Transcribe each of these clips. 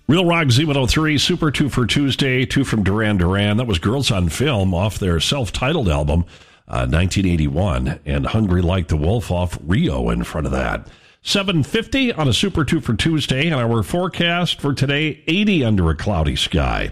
Real Rock Z103, Super 2 for Tuesday, 2 from Duran Duran. That was Girls on Film off their self-titled album, 1981, and Hungry Like the Wolf off Rio in front of that. 750 on a Super 2 for Tuesday, and our forecast for today, 80 under a cloudy sky.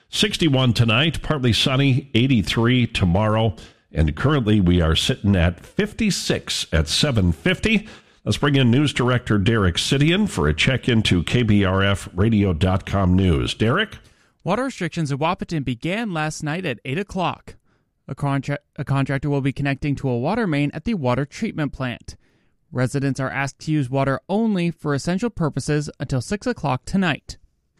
61 tonight, partly sunny, 83 tomorrow, and currently we are sitting at 56 at 750. Let's bring in News Director Derek Sidian for a check into KBRFradio.com news. Derek? Water restrictions in Wahpeton began last night at 8 o'clock. A contractor will be connecting to a water main at the water treatment plant. Residents are asked to use water only for essential purposes until 6 o'clock tonight.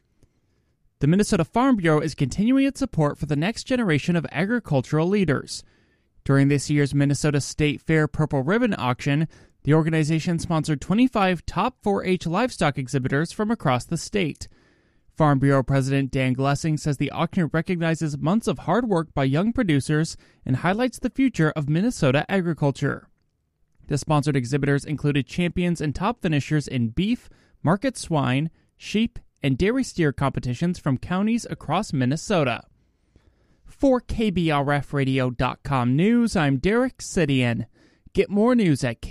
The Minnesota Farm Bureau is continuing its support for the next generation of agricultural leaders. During this year's Minnesota State Fair Purple Ribbon Auction, the organization sponsored 25 top 4-H livestock exhibitors from across the state. Farm Bureau President Dan Glessing says the auction recognizes months of hard work by young producers and highlights the future of Minnesota agriculture. The sponsored exhibitors included champions and top finishers in beef, market swine, sheep, and dairy steer competitions from counties across Minnesota. For KBRFradio.com News, I'm Derek Sidian. Get more news at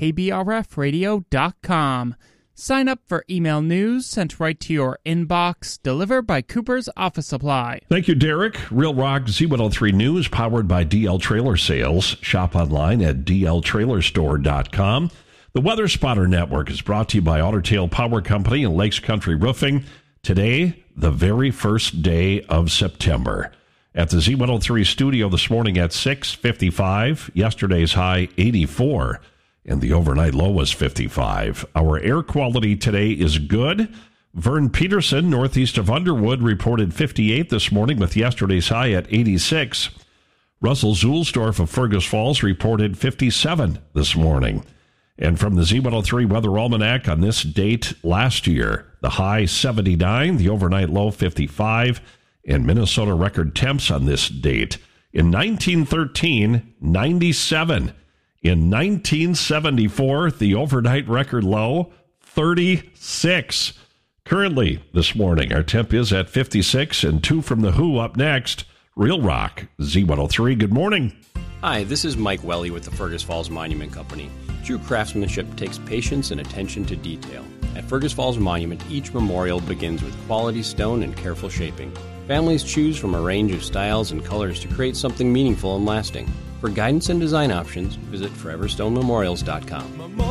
KBRFradio.com. Sign up for email news sent right to your inbox, delivered by Cooper's Office Supply. Thank you, Derek. Real Rock Z103 News, powered by DL Trailer Sales. Shop online at dltrailerstore.com. The Weather Spotter Network is brought to you by Otter Tail Power Company and Lakes Country Roofing. Today, the very first day of September. At the Z103 studio this morning at 6:55. Yesterday's high, 84. And the overnight low was 55. Our air quality today is good. Vern Peterson, northeast of Underwood, reported 58 this morning with yesterday's high at 86. Russell Zulsdorf of Fergus Falls reported 57 this morning. And from the Z103 Weather Almanac on this date last year, the high 79, the overnight low 55. And Minnesota record temps on this date. In 1913, 97. In 1974, the overnight record low, 36. Currently, this morning, our temp is at 56, and 2 from The Who up next. Real Rock, Z103, good morning. Hi, this is Mike Welly with the Fergus Falls Monument Company. True craftsmanship takes patience and attention to detail. At Fergus Falls Monument, each memorial begins with quality stone and careful shaping. Families choose from a range of styles and colors to create something meaningful and lasting. For guidance and design options, visit foreverstonememorials.com.